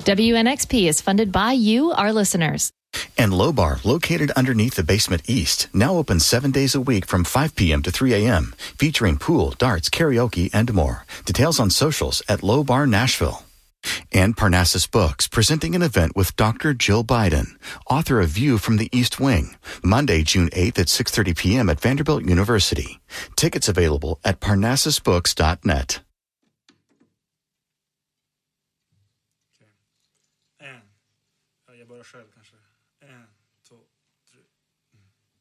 WNXP is funded by you, our listeners. And Low Bar, located underneath the Basement East, now open 7 days a week from 5 p.m. to 3 a.m., featuring pool, darts, karaoke, and more. Details on socials at Low Bar Nashville. And Parnassus Books, presenting an event with Dr. Jill Biden, author of View from the East Wing, Monday, June 8th at 6:30 p.m. at Vanderbilt University. Tickets available at parnassusbooks.net. Jag börjar själv.